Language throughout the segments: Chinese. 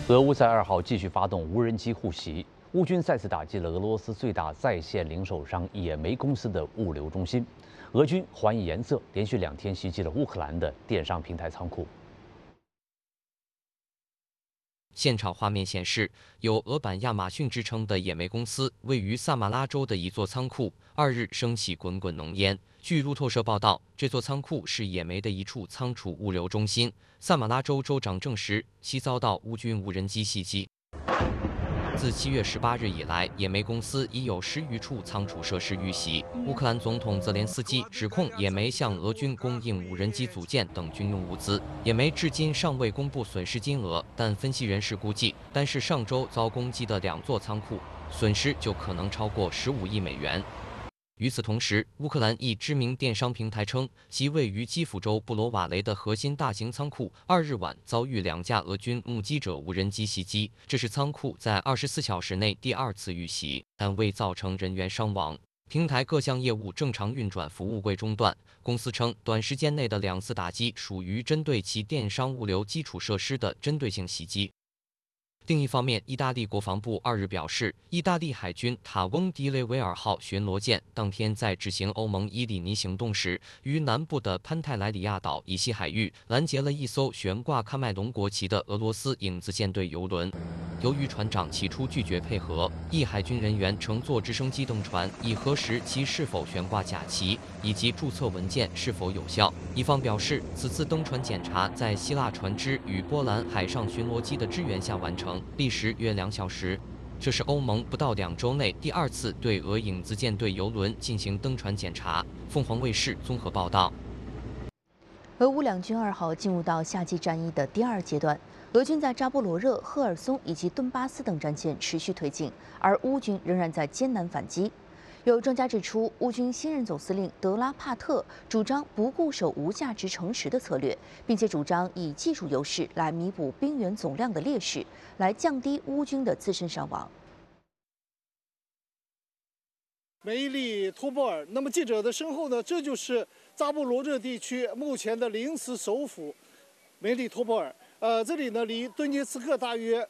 俄乌在2号继续发动无人机互袭，乌军再次打击了俄罗斯最大在线零售商野莓公司的物流中心。俄军还以颜色，连续2天袭击了乌克兰的电商平台仓库。 现场画面显示，有俄版亚马逊之称的野莓公司位于萨马拉州的一座仓库，2日升起滚滚浓烟。据路透社报道，这座仓库是野莓的一处仓储物流中心。萨马拉州州长证实，其遭到乌军无人机袭击。自7月18日以来，野莓公司已有10余处仓储设施遇袭。乌克兰总统泽连斯基指控野莓向俄军供应无人机组件等军用物资。野莓至今尚未公布损失金额，但分析人士估计，单是上周遭攻击的2座仓库，损失就可能超过15亿美元。与此同时，乌克兰一知名电商平台称，其位于基辅州布罗瓦雷的核心大型仓库2日晚遭遇2架俄军目击者无人机袭击，这是仓库在24小时内第2次遇袭，但未造成人员伤亡。平台各项业务正常运转，服务未中断。公司称，短时间内的2次打击属于针对其电商物流基础设施的针对性袭击。另一方面，意大利国防部2日表示，意大利海军塔翁迪雷维尔号巡逻舰当天在执行欧盟伊里尼行动时，于南部的潘泰莱里亚岛以西海域拦截了一艘悬挂喀麦隆国旗的俄罗斯影子舰队油轮。由于船长起初拒绝配合，意海军人员乘坐直升机登船，以核实其是否悬挂假旗以及注册文件是否有效。一方表示，此次登船检查在希腊船只与波兰海上巡逻机的支援下完成，历时约2小时。这是欧盟不到2周内第2次对俄影子舰队油轮进行登船检查。凤凰卫视综合报道。 俄乌两军2号进入到夏季战役的第2阶段，俄军在扎波罗热、赫尔松以及顿巴斯等战线持续推进，而乌军仍然在艰难反击。有专家指出，乌军新任总司令德拉帕特主张不固守无价值城池的策略，并且主张以技术优势来弥补兵员总量的劣势，来降低乌军的自身伤亡。 梅里托波尔。那么记者的身后呢，这就是扎波罗热地区目前的临时首府梅里托波尔。这里呢离顿涅茨克大约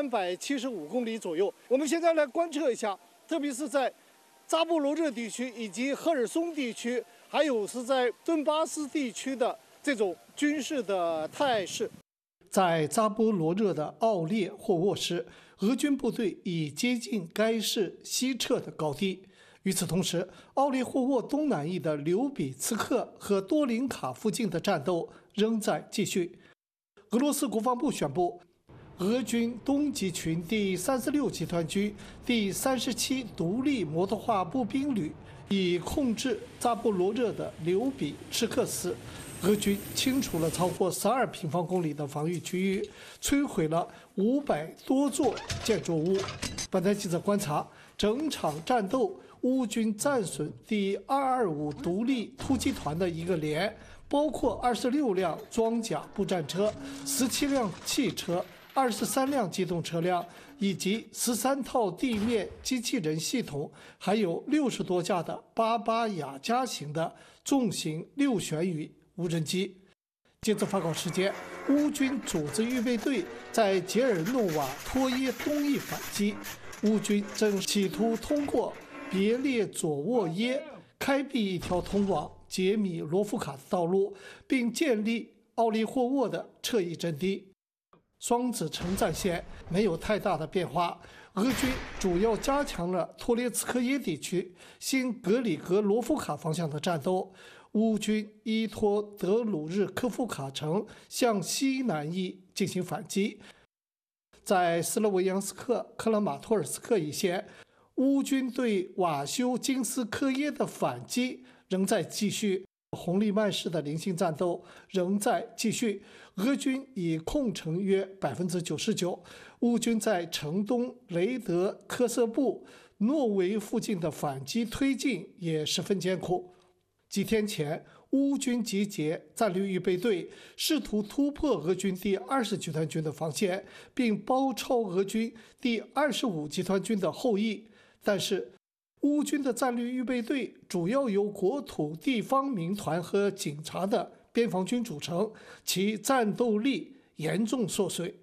375公里左右。我们现在来观测一下，特别是在扎波罗热地区以及赫尔松地区，还有是在顿巴斯地区的这种军事的态势。在扎波罗热的奥列霍沃市，俄军部队已接近该市西侧的高地。与此同时，奥列霍沃东南翼的刘比茨克和多林卡附近的战斗仍在继续。俄罗斯国防部宣布，俄军东集群第36集团军第37独立摩托化步兵旅已控制扎波罗热的刘比茨克斯。俄军清除了超过12平方公里的防御区域，摧毁了500多座建筑物。本台记者观察，整场战斗，乌军战损第225独立突击团的一个连，包括26辆装甲步战车、17辆汽车、23辆机动车辆以及13套地面机器人系统，还有60多架的88雅加型的重型6旋羽无人机。截至发稿时间，乌军组织预备队在杰尔诺瓦托耶东翼反击，乌军正企图通过别列佐沃耶开辟一条通往杰米罗夫卡的道路，并建立奥利霍沃的侧翼阵地。双子城战线没有太大的变化，俄军主要加强了托列茨科耶地区新格里格罗夫卡方向的战斗。乌军依托德鲁日科夫卡城向西南翼进行反击。在斯洛维扬斯克、克拉马托尔斯克一线，乌军对瓦修金斯科耶的反击仍在继续。红利曼市的零星战斗仍在继续，俄军已控城约99%。乌军在城东雷德科瑟布、诺维附近的反击推进也十分艰苦。几天前，乌军集结战略预备队，试图突破俄军第20集团军的防线，并包抄俄军第25集团军的后翼。但是，乌军的战略预备队主要由国土地方民团和警察的边防军组成，其战斗力严重缩水。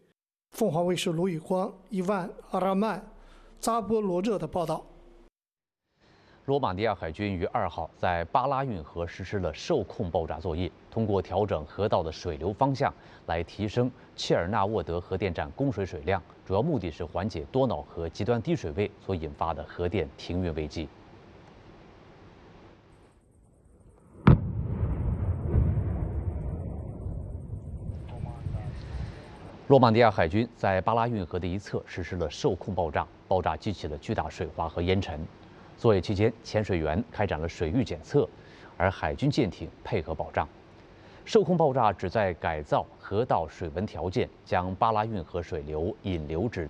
凤凰卫视卢宇光、伊万·阿拉曼、扎波罗热的报道。 罗马尼亚海军于2号在巴拉运河实施了受控爆炸作业，通过调整河道的水流方向来提升切尔纳沃德核电站供水水量，主要目的是缓解多瑙河极端低水位所引发的核电停运危机。罗马尼亚海军在巴拉运河的一侧实施了受控爆炸，爆炸激起了巨大水花和烟尘。作业期间，潜水员开展了水域检测，而海军舰艇配合保障。受控爆炸旨在改造河道水文条件，将巴拉运河水流引流至